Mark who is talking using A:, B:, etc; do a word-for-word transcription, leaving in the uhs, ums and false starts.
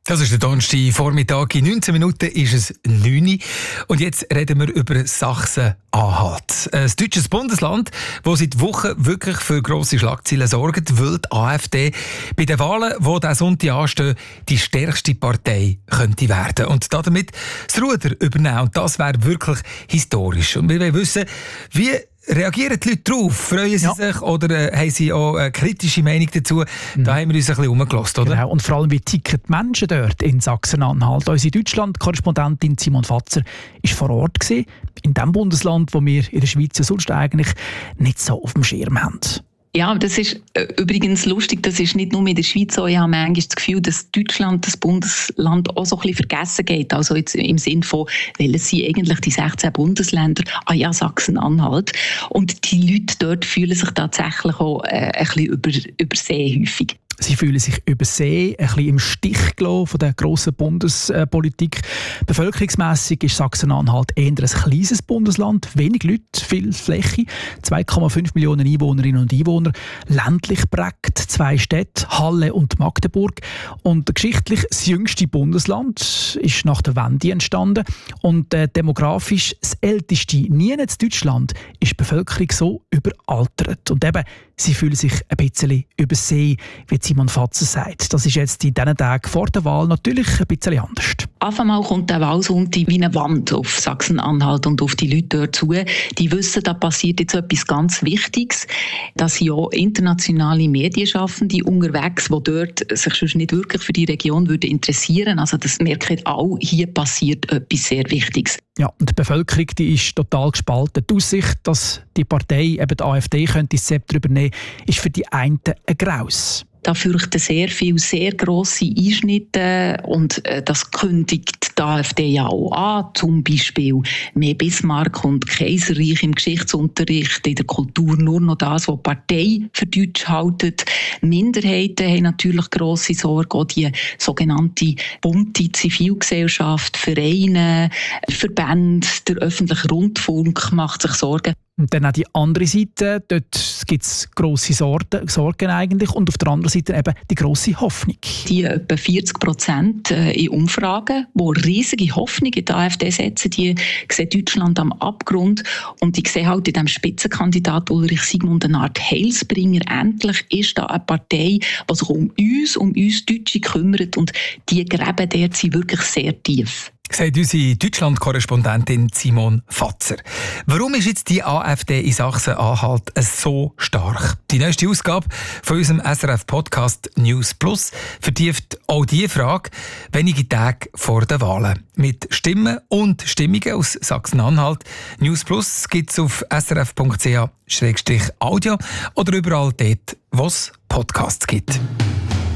A: Das ist der Donnerstag Vormittag. In neunzehn Minuten ist es neun Uhr. Und jetzt reden wir über Sachsen-Anhalt. Ein deutsches Bundesland, das seit Wochen wirklich für grosse Schlagzeilen sorgt, weil die AfD bei den Wahlen, die diesen Sonntag anstehen, die stärkste Partei könnte werden. Und damit das Ruder übernehmen. Und das wäre wirklich historisch. Und wir wollen wissen, wie reagieren die Leute darauf? Freuen sie ja. sich oder äh, haben sie auch eine kritische Meinung dazu? Mhm. Da haben wir uns ein bisschen umgelassen, oder?
B: Genau. Und vor allem, wie ticken die Menschen dort in Sachsen-Anhalt? Unsere Deutschland-Korrespondentin Simon Fatzer war vor Ort gewesen, in dem Bundesland, wo wir in der Schweiz ja sonst eigentlich nicht so auf dem Schirm haben.
C: Ja, das ist äh, übrigens lustig, das ist nicht nur in der Schweiz so. Ich habe manchmal das Gefühl, dass Deutschland, das Bundesland, auch so ein bisschen vergessen geht. Also jetzt im Sinn von, welches sind eigentlich die sechzehn Bundesländer? Ah ja, Sachsen-Anhalt. Und die Leute dort fühlen sich tatsächlich auch äh, ein bisschen über, übersehen häufig.
B: Sie fühlen sich übersehen, ein bisschen im Stich gelassen von der grossen Bundespolitik. Bevölkerungsmässig ist Sachsen-Anhalt eher ein kleines Bundesland, wenig Leute, viel Fläche, zwei Komma fünf Millionen Einwohnerinnen und Einwohner, ländlich prägt, zwei Städte, Halle und Magdeburg. Und geschichtlich das jüngste Bundesland ist nach der Wende entstanden und äh, demografisch das älteste. Nie in Deutschland ist die Bevölkerung so überaltert. Und eben, sie fühlen sich ein bisschen übersehen, wie Simon Fatzer sagt. Das ist jetzt in diesen Tagen vor der Wahl natürlich ein bisschen anders.
C: Auf einmal kommt der Wahlsonntag wie eine Wand auf Sachsen-Anhalt und auf die Leute dort zu. Die wissen, da passiert jetzt etwas ganz Wichtiges. Da sind ja internationale Medienschaffende unterwegs, die dort sich sonst nicht wirklich für die Region würden interessieren. Also das merken alle, hier passiert etwas sehr Wichtiges.
B: Ja, und die Bevölkerung, die ist total gespalten. Die Aussicht, dass die Partei, eben die AfD, könnte das Zepter übernehmen, ist für die einen ein Graus.
C: Da fürchten sehr viele, sehr grosse Einschnitte und äh, das kündigt die AfD ja auch an. Zum Beispiel mehr Bismarck und Kaiserreich im Geschichtsunterricht, in der Kultur nur noch das, was die Partei für Deutsch hält. Minderheiten haben natürlich grosse Sorge, auch die sogenannte bunte Zivilgesellschaft, Vereine, Verbände, der öffentliche Rundfunk macht sich Sorgen.
B: Und dann auch die andere Seite, dort gibt es grosse Sorgen eigentlich und auf der anderen Seite eben die grosse Hoffnung.
C: Die etwa vierzig Prozent in Umfragen, die riesige Hoffnung in die AfD setzen, die sehen Deutschland am Abgrund und die sehen halt in diesem Spitzenkandidat Ulrich Sigmund eine Art Heilsbringer. Endlich ist da eine Partei, die sich um uns, um uns Deutsche kümmert und die Gräben dort sind wirklich sehr tief.
A: Sagt unsere Deutschland-Korrespondentin Simon Fatzer. Warum ist jetzt die AfD in Sachsen-Anhalt so stark? Die neueste Ausgabe von unserem S R F-Podcast News Plus vertieft auch diese Frage wenige Tage vor den Wahlen. Mit Stimmen und Stimmungen aus Sachsen-Anhalt. News Plus gibt es auf s r f punkt c h slash audio oder überall dort, wo es Podcasts gibt.